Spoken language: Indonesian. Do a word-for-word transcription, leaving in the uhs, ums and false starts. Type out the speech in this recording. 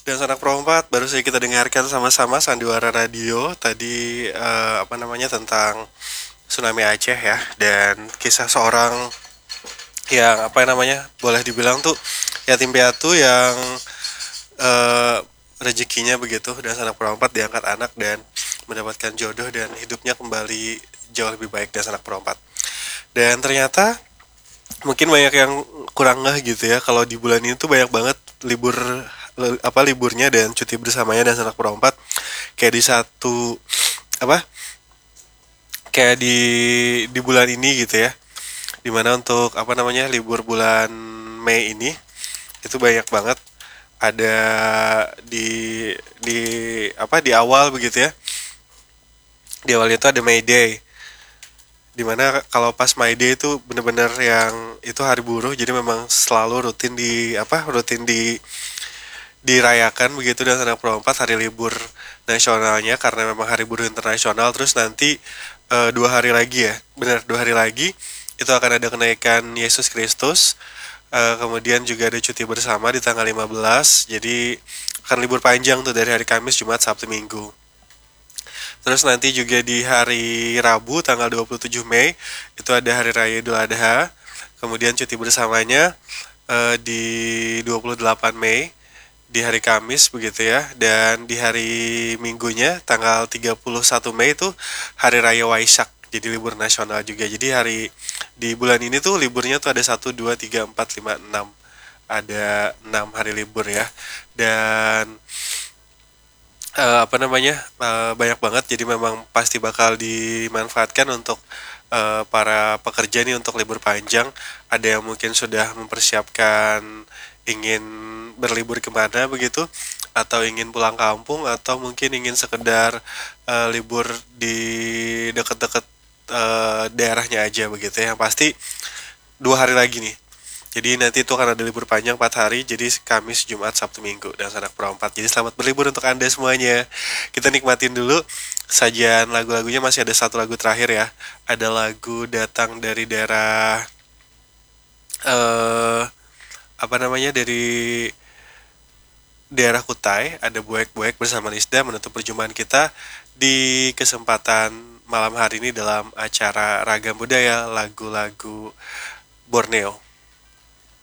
Dan Sanak Perempat baru saja kita dengarkan sama-sama Sandiwara Radio tadi, eh, apa namanya, tentang tsunami Aceh ya, dan kisah seorang yang apa namanya boleh dibilang tuh yatim piatu yang eh, rezekinya begitu dan Sanak Perempat diangkat anak dan mendapatkan jodoh dan hidupnya kembali jauh lebih baik dan Sanak Perempat. Dan ternyata mungkin banyak yang kurang ngeh gitu ya kalau di bulan ini tuh banyak banget libur apa liburnya dan cuti bersamanya dan Sanak Perempat kayak di satu apa kayak di di bulan ini gitu ya, dimana untuk apa namanya libur bulan Mei ini itu banyak banget ada di di apa di awal begitu ya, di awal itu ada May Day, dimana kalau pas May Day itu bener-bener yang itu hari buruh, jadi memang selalu rutin di apa rutin di dirayakan begitu dan Sanak Perempat hari libur nasionalnya karena memang hari buruh internasional. Terus nanti eh, dua hari lagi ya, benar dua hari lagi itu akan ada kenaikan Yesus Kristus. Eh, kemudian juga ada cuti bersama di tanggal lima belas, jadi akan libur panjang tuh dari hari Kamis, Jumat, Sabtu, Minggu. Terus nanti juga di hari Rabu tanggal dua puluh tujuh Mei itu ada hari raya Idul Adha. Kemudian cuti bersamanya eh, di dua puluh delapan Mei di hari Kamis begitu ya. Dan di hari Minggunya tanggal tiga puluh satu Mei itu hari raya Waisak. Jadi libur nasional juga. Jadi hari di bulan ini tuh liburnya tuh ada satu dua tiga empat lima enam. Ada enam hari libur ya. Dan eh, apa namanya eh, banyak banget, jadi memang pasti bakal dimanfaatkan untuk eh, para pekerja nih untuk libur panjang. Ada yang mungkin sudah mempersiapkan ingin berlibur kemana begitu, atau ingin pulang kampung, atau mungkin ingin sekedar eh, libur di dekat-dekat eh, daerahnya aja begitu ya. Yang pasti dua hari lagi nih, jadi nanti itu akan ada libur panjang empat hari, jadi Kamis, Jumat, Sabtu, Minggu, dan Sanak Perempat. Jadi selamat berlibur untuk Anda semuanya. Kita nikmatin dulu sajian lagu-lagunya, masih ada satu lagu terakhir ya. Ada lagu datang dari daerah, eh apa namanya, dari daerah Kutai, ada Buek-Buek bersama Lisda menutup perjumpaan kita di kesempatan malam hari ini dalam acara Ragam Budaya Lagu-Lagu Borneo.